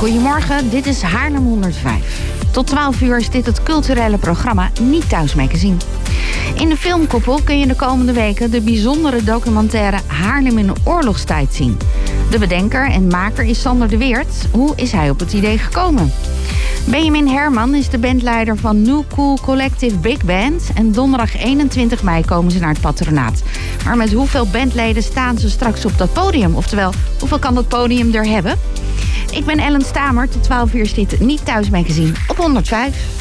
Goedemorgen, dit is Haarlem 105. Tot 12 uur is dit het culturele programma Niet Thuis Magazine. In de Filmkoepel kun je de komende weken de bijzondere documentaire Haarlem in de oorlogstijd zien. De bedenker en maker is Sander de Weert. Hoe is hij op het idee gekomen? Benjamin Herman is de bandleider van New Cool Collective Big Band. En donderdag 21 mei komen ze naar het patronaat. Maar met hoeveel bandleden staan ze straks op dat podium? Oftewel, hoeveel kan dat podium er hebben? Ik ben Ellen Stamer. Tot 12 uur is dit Niet Thuis Magazine op 105.